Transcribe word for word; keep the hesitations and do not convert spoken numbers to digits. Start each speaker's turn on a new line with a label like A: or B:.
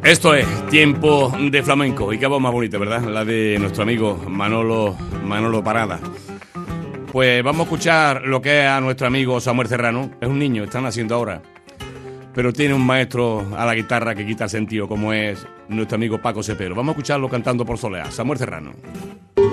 A: Esto es Tiempo de Flamenco. Y qué voz más bonita, ¿verdad? La de nuestro amigo Manolo, Manolo Parada. Pues vamos a escuchar lo que es a nuestro amigo Samuel Serrano. Es un niño, están haciendo ahora. Pero tiene un maestro a la guitarra que quita el sentido, como es nuestro amigo Paco Cepero. Vamos a escucharlo cantando por soleá. Samuel Serrano.